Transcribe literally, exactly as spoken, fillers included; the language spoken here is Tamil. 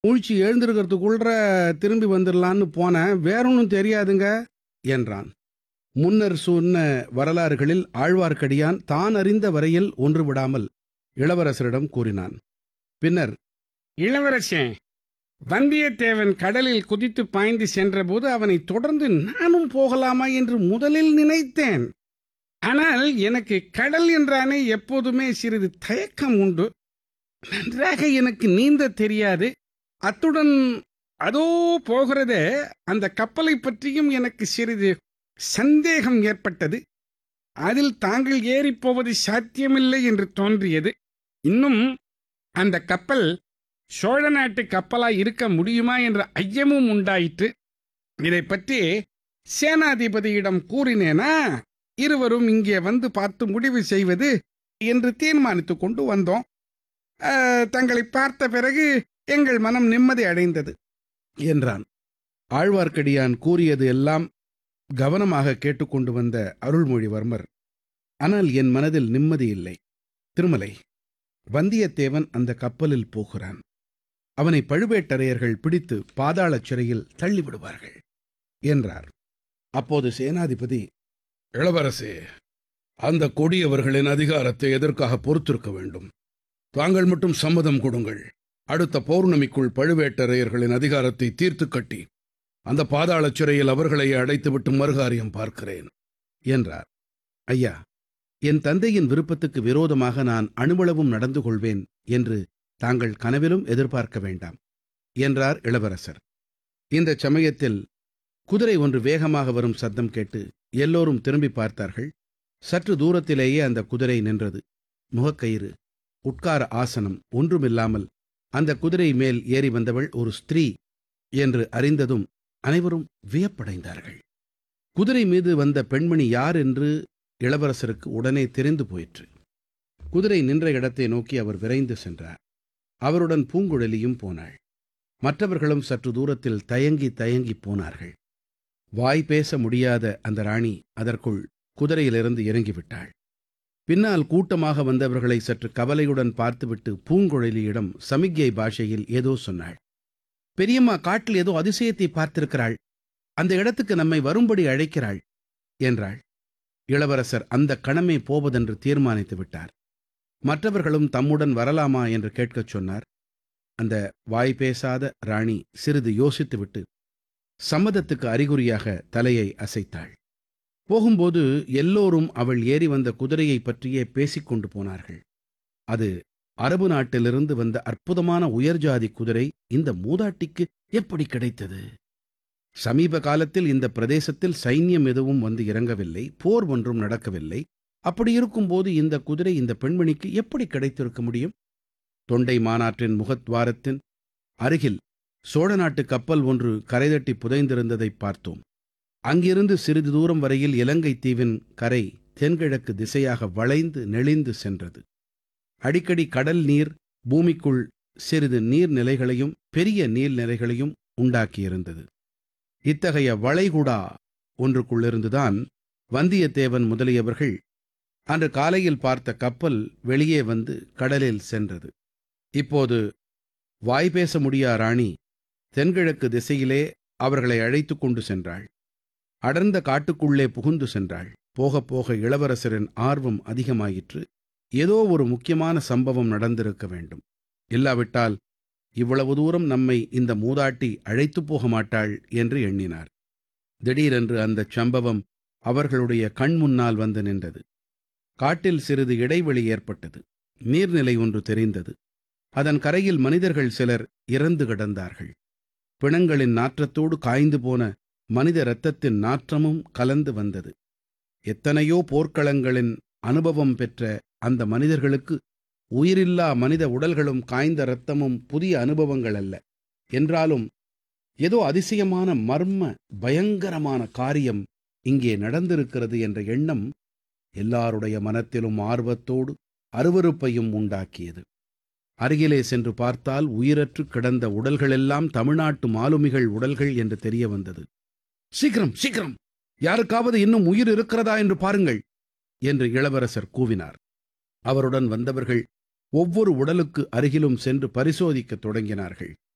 முழிச்சு எழுந்திருக்கிறதுக்குள்ள திரும்பி வந்துடலான்னு போனேன். வேற ஒன்றும் தெரியாதுங்க என்றான். முன்னர் சொன்ன வரலாறுகளில் ஆழ்வார்க்கடியான் தான் அறிந்த வரையில் ஒன்று விடாமல் இளவரசரிடம் கூறினான். பின்னர், இளவரசே, வந்தியத்தேவன் கடலில் குதித்து பாய்ந்து சென்றபோது அவனை தொடர்ந்து நானும் போகலாமா என்று முதலில் நினைத்தேன். ஆனால் எனக்கு கடல் என்றானே எப்போதுமே சிறிது தயக்கம் உண்டு. நன்றாக எனக்கு நீந்த தெரியாது. அத்துடன் அதோ போகிறதே அந்த கப்பலை பற்றியும் எனக்கு சிறிது சந்தேகம் ஏற்பட்டது. அதில் தாங்கள் ஏறிப் போவது சாத்தியமில்லை என்று தோன்றியது. இன்னும் அந்த கப்பல் சோழ நாட்டு கப்பலாய் இருக்க முடியுமா என்ற ஐயமும் உண்டாயிற்று. இதை பற்றி சேனாதிபதியிடம் கூறினேனா, இருவரும் இங்கே வந்து பார்த்து முடிவு செய்வது என்று தீர்மானித்துக் கொண்டு வந்தோம். தங்களை பார்த்த பிறகு எங்கள் மனம் நிம்மதி அடைந்தது என்றான். ஆழ்வார்க்கடியான் கூறியது எல்லாம் கவனமாக கேட்டுக்கொண்டு வந்த அருள்மொழிவர்மர், ஆனால் என் மனதில் நிம்மதி இல்லை. திருமலை, வந்தியத்தேவன் அந்த கப்பலில் போகிறான். அவனை பழுவேட்டரையர்கள் பிடித்து பாதாள சிறையில் தள்ளிவிடுவார்கள் என்றார். அப்போது சேனாதிபதி, இளவரசே, அந்த கொடியவர்களின் அதிகாரத்தை எதற்காக பொறுத்திருக்க வேண்டும்? தாங்கள் மட்டும் சம்மதம் கொடுங்கள். அடுத்த பௌர்ணமிக்குள் பழுவேட்டரையர்களின் அதிகாரத்தை தீர்த்து கட்டி அந்த பாதாள சிறையில் அவர்களை அடைத்துவிட்டு மறுகாரியம் பார்க்கிறேன் என்றார். ஐயா, என் தந்தையின் விருப்பத்துக்கு விரோதமாக நான் அணுவளவும் நடந்து கொள்வேன் என்று தாங்கள் கனவிலும் எதிர்பார்க்க வேண்டாம் என்றார் இளவரசர். இந்த சமயத்தில் குதிரை ஒன்று வேகமாக வரும் சத்தம் கேட்டு எல்லோரும் திரும்பி பார்த்தார்கள். சற்று தூரத்திலேயே அந்த குதிரை நின்றது. முகக்கயிறு, உட்கார ஆசனம் ஒன்றுமில்லாமல் அந்த குதிரை மேல் ஏறி வந்தவள் ஒரு ஸ்திரீ என்று அறிந்ததும் அனைவரும் வியப்படைந்தார்கள். குதிரை மீது வந்த பெண்மணி யார் என்று இளவரசருக்கு உடனே தெரிந்து போயிற்று. குதிரை நின்ற இடத்தை நோக்கி அவர் விரைந்து சென்றார். அவருடன் பூங்குழலியும் போனாள். மற்றவர்களும் சற்று தூரத்தில் தயங்கி தயங்கி போனார்கள். வாய் பேச முடியாத அந்த ராணி அதற்குள் குதிரையிலிருந்து இறங்கிவிட்டாள். பின்னால் கூட்டமாக வந்தவர்களை சற்று கவலையுடன் பார்த்துவிட்டு பூங்குழலியிடம் சமிக்ஞை பாஷையில் ஏதோ சொன்னாள். பெரியம்மா காட்டில் ஏதோ அதிசயத்தை பார்த்திருக்கிறாள். அந்த இடத்துக்கு நம்மை வரும்படி அழைக்கிறாள் என்றாள். இளவரசர் அந்த கணமே போவதென்று தீர்மானித்து விட்டார். மற்றவர்களும் தம்முடன் வரலாமா என்று கேட்கச் சொன்னார். அந்த வாய் பேசாத ராணி சிறிது யோசித்துவிட்டு சம்மதத்துக்கு அறிகுறியாக தலையை அசைத்தாள். போகும்போது எல்லோரும் அவள் ஏறி வந்த குதிரையை பற்றியே பேசிக்கொண்டு போனார்கள். அது அரபு நாட்டிலிருந்து வந்த அற்புதமான உயர்ஜாதி குதிரை இந்த மூதாட்டிக்கு எப்படி கிடைத்தது? சமீப காலத்தில் இந்த பிரதேசத்தில் சைன்யம் எதுவும் வந்து இறங்கவில்லை, போர் ஒன்றும் நடக்கவில்லை. அப்படி இருக்கும்போது இந்த குதிரை இந்த பெண்மணிக்கு எப்படி கிடைத்திருக்க முடியும்? தொண்டை மாநாட்டின் முகத்வாரத்தின் அருகில் சோழ நாட்டு கப்பல் ஒன்று கரைதட்டி புதைந்திருந்ததை பார்த்தோம். அங்கிருந்து சிறிது தூரம் வரையில் இலங்கை தீவின் கரை தென்கிழக்கு திசையாக வளைந்து நெளிந்து சென்றது. அடிக்கடி கடல் நீர் பூமிக்குள் சிறிது நீர்நிலைகளையும் பெரிய நீர்நிலைகளையும் உண்டாக்கியிருந்தது. இத்தகைய வளைகுடா ஒன்றுக்குள்ளிருந்துதான் வந்தியத்தேவன் முதலியவர்கள் அன்று காலையில் பார்த்த கப்பல் வெளியே வந்து கடலில் சென்றது. இப்போது வாய்பேச முடியா ராணி தென்கிழக்கு திசையிலே அவர்களை அழைத்து கொண்டு சென்றாள். அடர்ந்த காட்டுக்குள்ளே புகுந்து சென்றாள். போக போக இளவரசரின் ஆர்வம் அதிகமாயிற்று. ஏதோ ஒரு முக்கியமான சம்பவம் நடந்திருக்க வேண்டும். இல்லாவிட்டால் இவ்வளவு தூரம் நம்மை இந்த மூதாட்டி அழைத்து போக மாட்டாள் என்று எண்ணினார். திடீரென்று அந்தச் சம்பவம் அவர்களுடைய கண் முன்னால் வந்து நின்றது. காட்டில் சிறிது இடைவெளி ஏற்பட்டது. நீர்நிலை ஒன்று தெரிந்தது. அதன் கரையில் மனிதர்கள் சிலர் இறந்து கிடந்தார்கள். பிணங்களின் நாற்றத்தோடு காய்ந்து போன மனித இரத்தத்தின் நாற்றமும் கலந்து வந்தது. எத்தனையோ போர்க்களங்களின் அனுபவம் பெற்ற அந்த மனிதர்களுக்கு உயிரில்லா மனித உடல்களும் காய்ந்த இரத்தமும் புதிய அனுபவங்கள் அல்ல. என்றாலும் ஏதோ அதிசயமான மர்ம பயங்கரமான காரியம் இங்கே நடந்திருக்கிறது என்ற எண்ணம் எல்லாருடைய மனத்திலும் ஆர்வத்தோடு அருவருப்பையும் உண்டாக்கியது. அருகிலே சென்று பார்த்தால் உயிரற்று கிடந்த உடல்களெல்லாம் தமிழ்நாட்டு மாலுமிகள் உடல்கள் என்று தெரிய வந்தது. சீக்கிரம் சீக்கிரம், யாருக்காவது இன்னும் உயிர் இருக்கிறதா என்று பாருங்கள் என்று இளவரசர் கூவினார். அவருடன் வந்தவர்கள் ஒவ்வொரு உடலுக்கு அருகிலும் சென்று பரிசோதிக்கத் தொடங்கினார்கள்.